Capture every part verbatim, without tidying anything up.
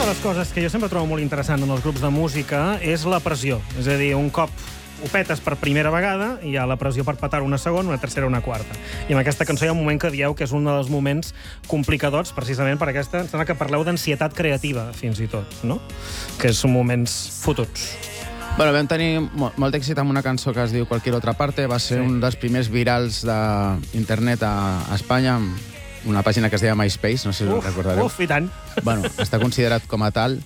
de les coses que jo sempre trobo molt interessant en els grups de música és la pressió. És a dir, un cop ho petes per primera vegada i hi ha la pressió per petar una segona, una tercera, una quarta. I en aquesta cançó hi ha un moment que dieu que és un dels moments complicadors, precisament per aquesta... Em sembla que parleu d'ansietat creativa, fins i tot, no? Que són moments fotuts. Bueno, vam tenir molt, molt èxit amb una cançó que es diu Cualquier otra parte. Va ser sí. un dels primers virals d'internet a, a Espanya, una pàgina que es deia MySpace, no sé si uf, us recordareu. Uf, i tant. Bueno, està considerat com a tal.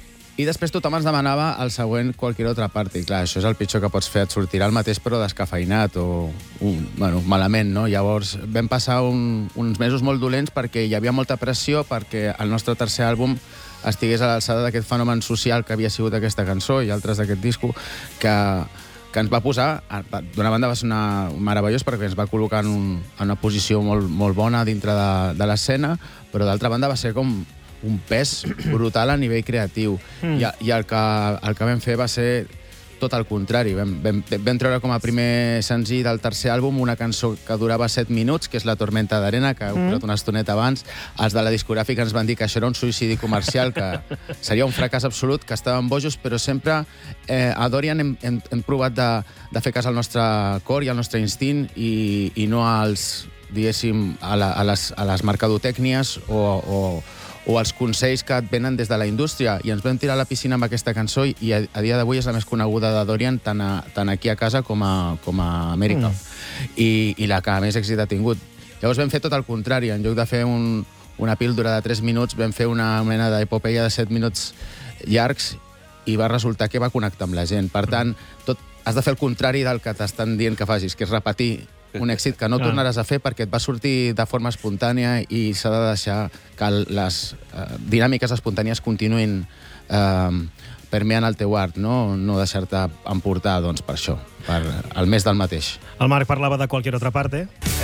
I després tothom ens demanava el següent Cualquier otra parte. I clar, això és el pitjor que pots fer, et sortirà el mateix però descafeinat o un, bueno, malament, no? Llavors vam passar un, uns mesos molt dolents perquè hi havia molta pressió perquè el nostre tercer àlbum estigués a l'alçada d'aquest fenomen social que havia sigut aquesta cançó i altres d'aquest disco, que, que ens va posar... D'una banda va ser una, meravellós perquè ens va col·locar en, un, en una posició molt, molt bona dintre de, de l'escena, però d'altra banda va ser com un pes brutal a nivell creatiu. Mm. I, i el, que, el que vam fer va ser tot el contrari. Vam, vam, vam treure com a primer senzill del tercer àlbum una cançó que durava set minuts, que és La tormenta d'arena, que heu posat mm. una estoneta abans. Els de la discogràfica ens van dir que això era un suïcidi comercial, que seria un fracàs absolut, que estàvem bojos, però sempre eh, a Dorian hem, hem, hem provat de, de fer cas al nostre cor i al nostre instint i, i no als, diguéssim, a, la, a, les, a les mercadotècnies o, o, o els consells que et venen des de la indústria. I ens vam tirar a la piscina amb aquesta cançó i a, a dia d'avui és la més coneguda de Dorian tant, a, tant aquí a casa com a, com a Amèrica. Mm. I, I la que més èxit ha tingut. Llavors vam fer tot el contrari. En lloc de fer un, una píldora de tres minuts, vam fer una mena d'epopeia de set minuts llargs i va resultar que va connectar amb la gent. Per tant, tot, has de fer el contrari del que t'estan dient que facis, que és repetir un èxit que no tornaràs a fer perquè et va sortir de forma espontània i s'ha de deixar que les eh, dinàmiques espontànies continuïn eh, permeant el teu art, no, no deixar-te emportar doncs, per això, per el més del mateix. El Marc parlava de Cualquier otra parte.